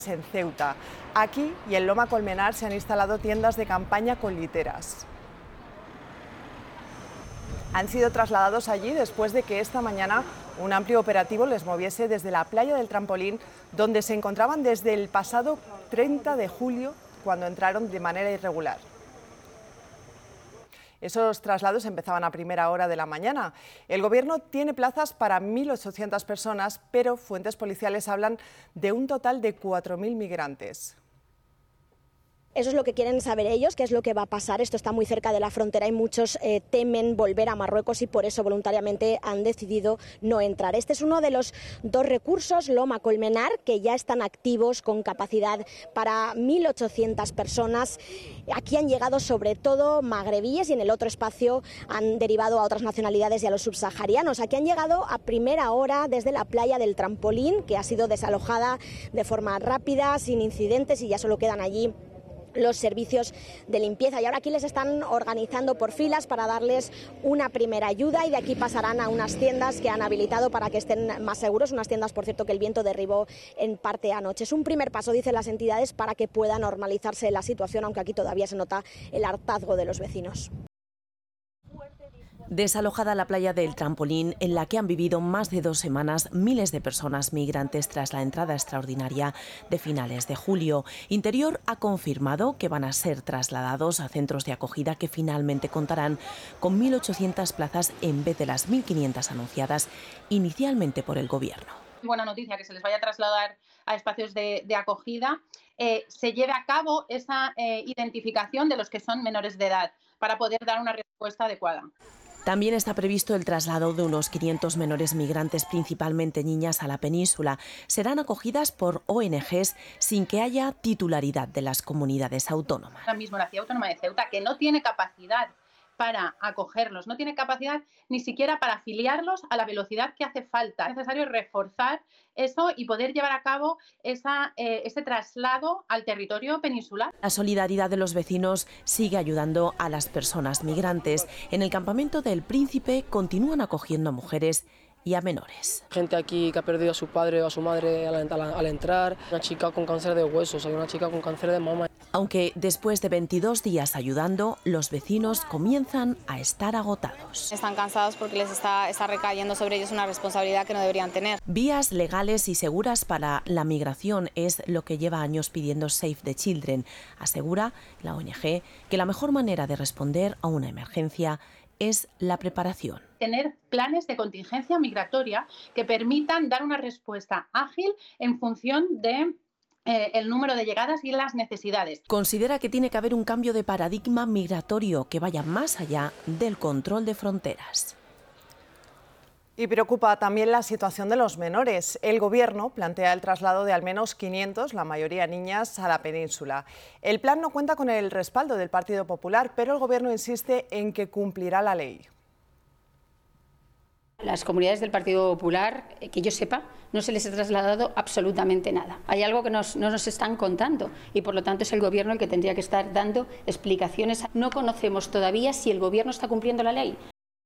en Ceuta. Aquí y en Loma Colmenar se han instalado tiendas de campaña con literas. Han sido trasladados allí después de que esta mañana un amplio operativo les moviese desde la playa del Trampolín, donde se encontraban desde el pasado 30 de julio, cuando entraron de manera irregular. Esos traslados empezaban a primera hora de la mañana. El Gobierno tiene plazas para 1.800 personas, pero fuentes policiales hablan de un total de 4.000 migrantes. Eso es lo que quieren saber ellos, qué es lo que va a pasar. Esto está muy cerca de la frontera y muchos temen volver a Marruecos y por eso voluntariamente han decidido no entrar. Este es uno de los 2 recursos, Loma Colmenar, que ya están activos con capacidad para 1.800 personas. Aquí han llegado sobre todo magrebíes y en el otro espacio han derivado a otras nacionalidades y a los subsaharianos. Aquí han llegado a primera hora desde la playa del Trampolín, que ha sido desalojada de forma rápida, sin incidentes, y ya solo quedan allí los servicios de limpieza. Y ahora aquí les están organizando por filas para darles una primera ayuda, y de aquí pasarán a unas tiendas que han habilitado para que estén más seguros, unas tiendas, por cierto, que el viento derribó en parte anoche. Es un primer paso, dicen las entidades, para que pueda normalizarse la situación, aunque aquí todavía se nota el hartazgo de los vecinos. Desalojada la playa del Trampolín, en la que han vivido más de 2 semanas miles de personas migrantes tras la entrada extraordinaria de finales de julio. Interior ha confirmado que van a ser trasladados a centros de acogida que finalmente contarán con 1.800 plazas en vez de las 1.500 anunciadas inicialmente por el Gobierno. Buena noticia que se les vaya a trasladar a espacios de acogida, se lleve a cabo esa identificación de los que son menores de edad para poder dar una respuesta adecuada. También está previsto el traslado de unos 500 menores migrantes, principalmente niñas, a la península. Serán acogidas por ONGs sin que haya titularidad de las comunidades autónomas. Ahora mismo la Ciudad Autónoma de Ceuta, que no tiene capacidad para acogerlos, no tiene capacidad ni siquiera para afiliarlos a la velocidad que hace falta. Es necesario reforzar eso y poder llevar a cabo ese traslado al territorio peninsular. La solidaridad de los vecinos sigue ayudando a las personas migrantes. En el campamento del Príncipe continúan acogiendo a mujeres y a menores. Gente aquí que ha perdido a su padre o a su madre al entrar, una chica con cáncer de huesos, hay una chica con cáncer de mama. Aunque después de 22 días ayudando, los vecinos comienzan a estar agotados. Están cansados porque les está recayendo sobre ellos una responsabilidad que no deberían tener. Vías legales y seguras para la migración es lo que lleva años pidiendo Save the Children. Asegura la ONG que la mejor manera de responder a una emergencia es la preparación. Tener planes de contingencia migratoria que permitan dar una respuesta ágil en función de el número de llegadas y las necesidades. Considera que tiene que haber un cambio de paradigma migratorio que vaya más allá del control de fronteras. Y preocupa también la situación de los menores. El Gobierno plantea el traslado de al menos 500, la mayoría niñas, a la península. El plan no cuenta con el respaldo del Partido Popular, pero el Gobierno insiste en que cumplirá la ley. Las comunidades del Partido Popular, que yo sepa, no se les ha trasladado absolutamente nada. Hay algo que no nos están contando y por lo tanto es el Gobierno el que tendría que estar dando explicaciones. No conocemos todavía si el Gobierno está cumpliendo la ley.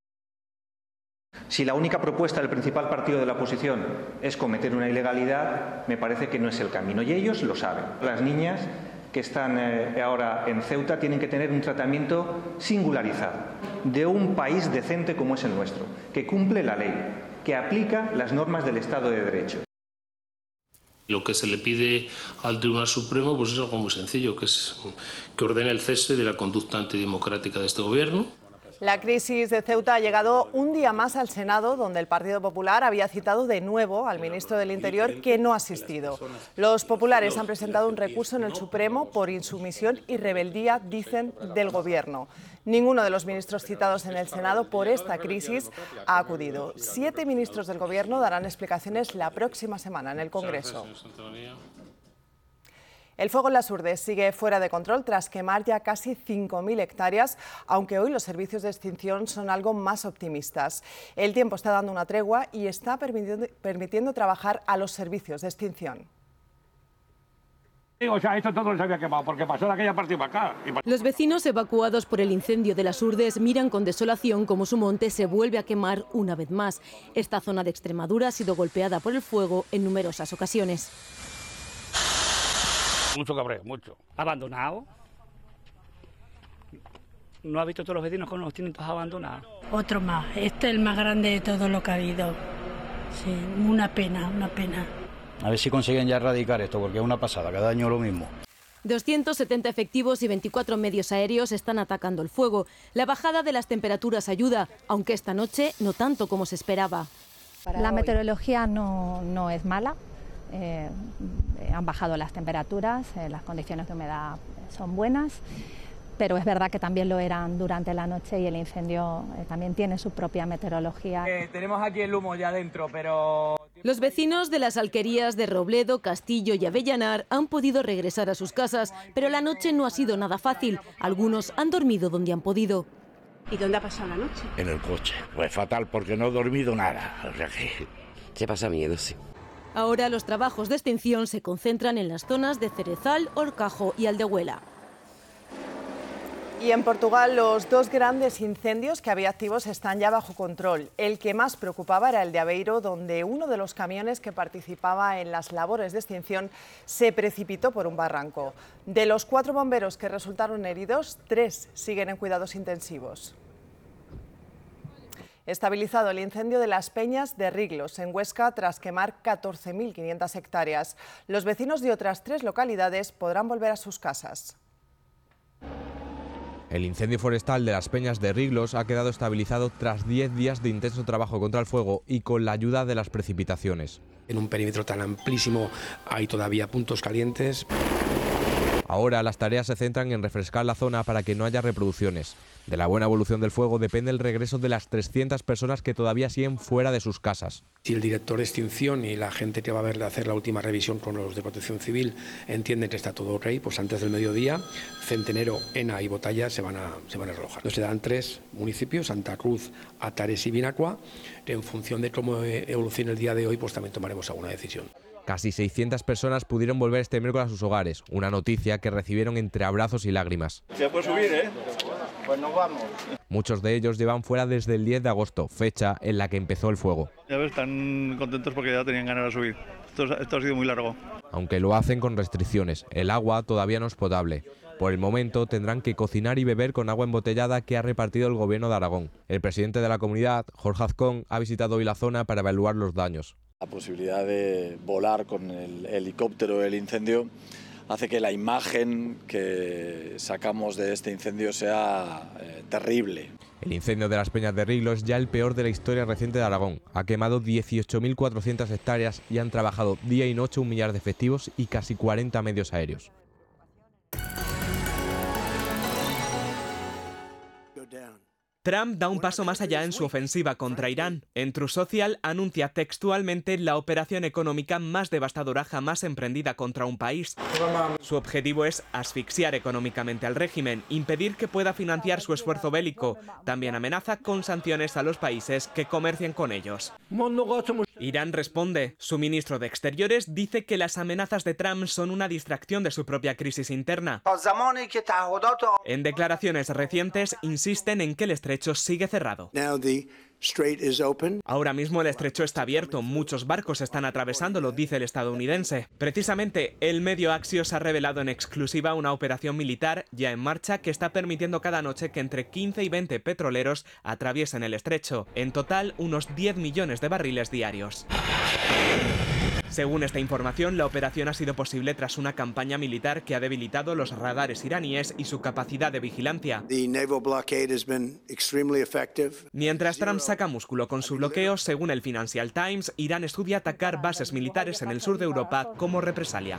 Si la única propuesta del principal partido de la oposición es cometer una ilegalidad, me parece que no es el camino y ellos lo saben. Las niñas que están ahora en Ceuta tienen que tener un tratamiento singularizado de un país decente como es el nuestro, que cumple la ley, que aplica las normas del Estado de Derecho. Lo que se le pide al Tribunal Supremo pues es algo muy sencillo, que es que ordene el cese de la conducta antidemocrática de este Gobierno. La crisis de Ceuta ha llegado un día más al Senado, donde el Partido Popular había citado de nuevo al ministro del Interior, que no ha asistido. Los populares han presentado un recurso en el Supremo por insumisión y rebeldía, dicen, del Gobierno. Ninguno de los ministros citados en el Senado por esta crisis ha acudido. 7 ministros del Gobierno darán explicaciones la próxima semana en el Congreso. El fuego en Las Hurdes sigue fuera de control tras quemar ya casi 5.000 hectáreas, aunque hoy los servicios de extinción son algo más optimistas. El tiempo está dando una tregua y está permitiendo trabajar a los servicios de extinción. O sea, esto todo se había quemado porque pasó de aquella parte para acá. Los vecinos evacuados por el incendio de Las Hurdes miran con desolación cómo su monte se vuelve a quemar una vez más. Esta zona de Extremadura ha sido golpeada por el fuego en numerosas ocasiones. Mucho cabreo, mucho. Abandonado. ¿No ha visto todos los vecinos que los tienen todos abandonados? Otro más. Este es el más grande de todo lo que ha habido. Sí, una pena, una pena. A ver si consiguen ya erradicar esto, porque es una pasada, cada año lo mismo. 270 efectivos y 24 medios aéreos están atacando el fuego. La bajada de las temperaturas ayuda, aunque esta noche no tanto como se esperaba. La meteorología no es mala. Han bajado las temperaturas, las condiciones de humedad son buenas, pero es verdad que también lo eran durante la noche y el incendio también tiene su propia meteorología. Tenemos aquí el humo ya dentro, pero... Los vecinos de las alquerías de Robledo, Castillo y Avellanar han podido regresar a sus casas, pero la noche no ha sido nada fácil. Algunos han dormido donde han podido. ¿Y dónde ha pasado la noche? En el coche. Pues fatal, porque no he dormido nada. O sea que... Se pasa miedo, sí. Ahora los trabajos de extinción se concentran en las zonas de Cerezal, Horcajo y Aldehuela. Y en Portugal los dos grandes incendios que había activos están ya bajo control. El que más preocupaba era el de Aveiro, donde uno de los camiones que participaba en las labores de extinción se precipitó por un barranco. De los 4 bomberos que resultaron heridos, 3 siguen en cuidados intensivos. Estabilizado el incendio de las Peñas de Riglos, en Huesca, tras quemar 14.500 hectáreas. Los vecinos de otras 3 localidades podrán volver a sus casas. El incendio forestal de las Peñas de Riglos ha quedado estabilizado tras 10 días de intenso trabajo contra el fuego y con la ayuda de las precipitaciones. En un perímetro tan amplísimo hay todavía puntos calientes. Ahora las tareas se centran en refrescar la zona para que no haya reproducciones. De la buena evolución del fuego depende el regreso de las 300 personas que todavía siguen fuera de sus casas. Si el director de extinción y la gente que va a ver de hacer la última revisión con los de Protección Civil entienden que está todo ok, pues antes del mediodía, Centenero, Ena y Botalla se van a realojar. Entonces se darán 3 municipios, Santa Cruz, Atares y Binacua. En función de cómo evolucione el día de hoy, pues también tomaremos alguna decisión. Casi 600 personas pudieron volver este miércoles a sus hogares, una noticia que recibieron entre abrazos y lágrimas. Se puede subir, ¿eh? Pues nos vamos. Muchos de ellos llevan fuera desde el 10 de agosto, fecha en la que empezó el fuego. Ya ves, están contentos porque ya tenían ganas de subir. Esto ha sido muy largo. Aunque lo hacen con restricciones, el agua todavía no es potable. Por el momento tendrán que cocinar y beber con agua embotellada que ha repartido el gobierno de Aragón. El presidente de la comunidad, Jorge Azcón, ha visitado hoy la zona para evaluar los daños. La posibilidad de volar con el helicóptero del incendio hace que la imagen que sacamos de este incendio sea terrible. El incendio de las Peñas de Riglos es ya el peor de la historia reciente de Aragón. Ha quemado 18.400 hectáreas y han trabajado día y noche 1 millar de efectivos y casi 40 medios aéreos. Trump da un paso más allá en su ofensiva contra Irán. En Truth Social anuncia textualmente la operación económica más devastadora jamás emprendida contra un país. Su objetivo es asfixiar económicamente al régimen, impedir que pueda financiar su esfuerzo bélico. También amenaza con sanciones a los países que comercien con ellos. Irán responde. Su ministro de Exteriores dice que las amenazas de Trump son una distracción de su propia crisis interna. En declaraciones recientes insisten en que el estrecho sigue cerrado. Ahora mismo el estrecho está abierto, muchos barcos están atravesándolo, dice el estadounidense. Precisamente, el medio Axios ha revelado en exclusiva una operación militar ya en marcha que está permitiendo cada noche que entre 15 y 20 petroleros atraviesen el estrecho. En total, unos 10 millones de barriles diarios. Según esta información, la operación ha sido posible tras una campaña militar que ha debilitado los radares iraníes y su capacidad de vigilancia. Mientras Trump saca músculo con su bloqueo, según el Financial Times, Irán estudia atacar bases militares en el sur de Europa como represalia.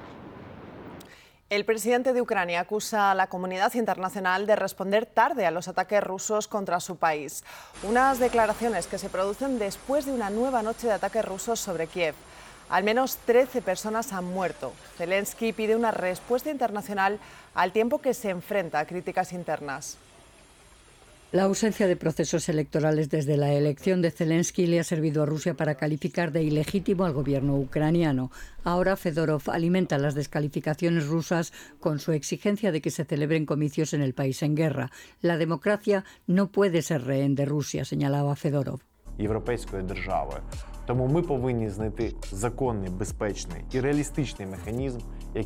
El presidente de Ucrania acusa a la comunidad internacional de responder tarde a los ataques rusos contra su país. Unas declaraciones que se producen después de una nueva noche de ataques rusos sobre Kiev. Al menos 13 personas han muerto. Zelensky pide una respuesta internacional al tiempo que se enfrenta a críticas internas. La ausencia de procesos electorales desde la elección de Zelensky le ha servido a Rusia para calificar de ilegítimo al gobierno ucraniano. Ahora Fedorov alimenta las descalificaciones rusas con su exigencia de que se celebren comicios en el país en guerra. La democracia no puede ser rehén de Rusia, señalaba Fedorov. Тому ми повинні знайти законний, безпечний і реалістичний механізм,